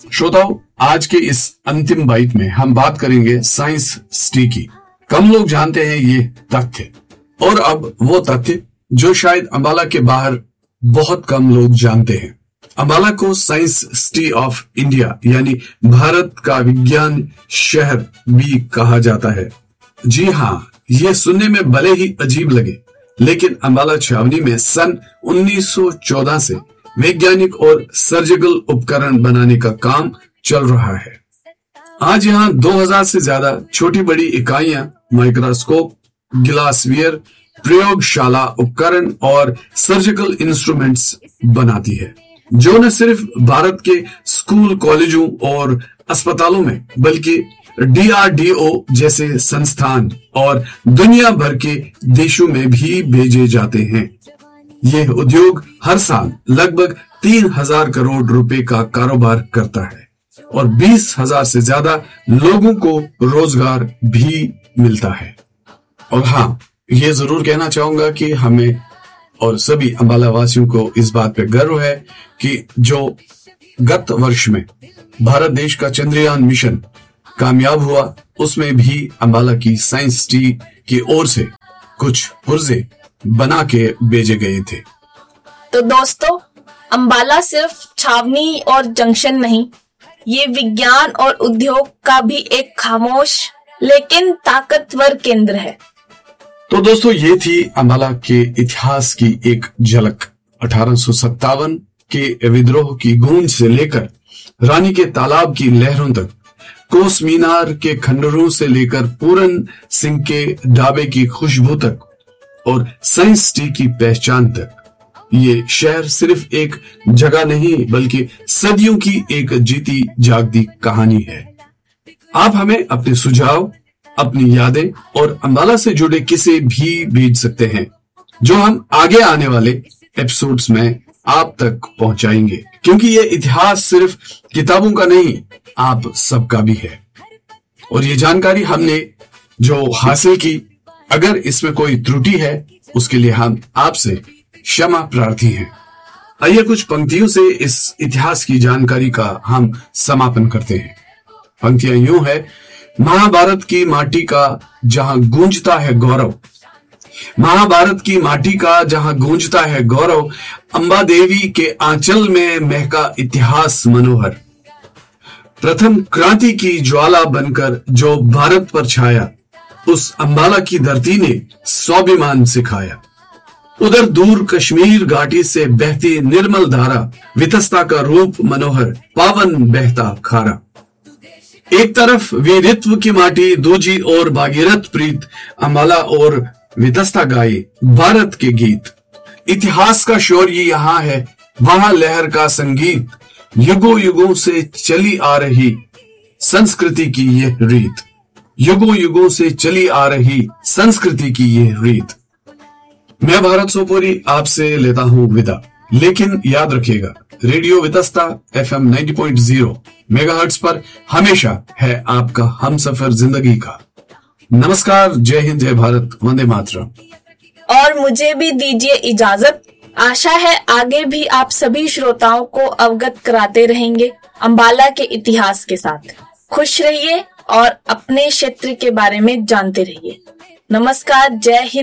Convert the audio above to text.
श्रोताओं, आज के इस अंतिम बाइट में हम बात करेंगे साइंस सिटी की। कम लोग जानते हैं ये तथ्य, और अब वो तथ्य जो शायद अंबाला के बाहर बहुत कम लोग जानते हैं। अंबाला को साइंस सिटी ऑफ इंडिया यानी भारत का विज्ञान शहर भी कहा जाता है। जी हाँ, ये सुनने में भले ही अजीब लगे, लेकिन अंबाला छावनी में सन 1914 से वैज्ञानिक और सर्जिकल उपकरण बनाने का काम चल रहा है। आज यहाँ 2000 से ज्यादा छोटी बड़ी इकाइयां माइक्रोस्कोप, ग्लासवेयर, प्रयोगशाला उपकरण और सर्जिकल इंस्ट्रूमेंट्स बनाती है, जो न सिर्फ भारत के स्कूल, कॉलेजों और अस्पतालों में बल्कि DRDO जैसे संस्थान और दुनिया भर के देशों में भी भेजे जाते हैं। यह उद्योग हर साल लगभग 3000 करोड़ रुपए का कारोबार करता है और 20,000 से ज्यादा लोगों को रोजगार भी मिलता है। और हाँ, ये जरूर कहना चाहूंगा कि हमें और सभी अंबाला वासियों को इस बात पे गर्व है कि जो गत वर्ष में भारत देश का चंद्रयान मिशन कामयाब हुआ, उसमें भी अंबाला की साइंस सिटी की ओर से कुछ पुर्जे बना के भेजे गए थे। तो दोस्तों, अंबाला सिर्फ छावनी और जंक्शन नहीं, ये विज्ञान और उद्योग का भी एक खामोश लेकिन ताकतवर केंद्र है। तो दोस्तों, ये थी अंबाला के इतिहास की एक झलक। 1857 के विद्रोह की गूंज से लेकर रानी के तालाब की लहरों तक, कोस मीनार के खंडरों से लेकर पूरन सिंह के ढाबे की खुशबू तक और साइंस सिटी की पहचान तक, ये शहर सिर्फ एक जगह नहीं बल्कि सदियों की एक जीती जागती कहानी है। आप हमें अपने सुझाव, अपनी यादें और अंबाला से जुड़े किस्से भी भेज सकते हैं, जो हम आगे आने वाले एपिसोड्स में आप तक पहुंचाएंगे, क्योंकि ये इतिहास सिर्फ किताबों का नहीं, आप सबका भी है। और ये जानकारी हमने जो हासिल की, अगर इसमें कोई त्रुटि है उसके लिए हम आपसे क्षमा प्रार्थी हैं। आइए कुछ पंक्तियों से इस इतिहास की जानकारी का हम समापन करते हैं। पंक्तियां यूं है: महाभारत की माटी का जहां गूंजता है गौरव, महाभारत की माटी का जहां गूंजता है गौरव, अंबा देवी के आंचल में महका इतिहास मनोहर, प्रथम क्रांति की ज्वाला बनकर जो भारत पर छाया, उस अंबाला की धरती ने स्वाभिमान सिखाया। उधर दूर कश्मीर घाटी से बहती निर्मल धारा, वितस्ता का रूप मनोहर, पावन बहता खारा। एक तरफ वीरत्व की माटी, दूजी और भागीरथ प्रीत, अंबाला और वितस्ता गाए भारत के गीत। इतिहास का शौर्य यहाँ है, वहां लहर का संगीत, युगों युगों से चली आ रही संस्कृति की यह रीत, युगों युगों से चली आ रही संस्कृति की यह रीत। मैं भारत सोपोरी आपसे लेता हूं विदा, लेकिन याद रखिएगा, रेडियो वितस्ता FM 90.0 मेगाहर्ट्ज पर हमेशा है आपका हमसफर जिंदगी का। नमस्कार, जय हिंद, जय भारत, वंदे मातरम। और मुझे भी दीजिए इजाजत। आशा है आगे भी आप सभी श्रोताओं को अवगत कराते रहेंगे अंबाला के इतिहास के साथ। खुश रहिए और अपने क्षेत्र के बारे में जानते रहिए। नमस्कार, जय हिंद।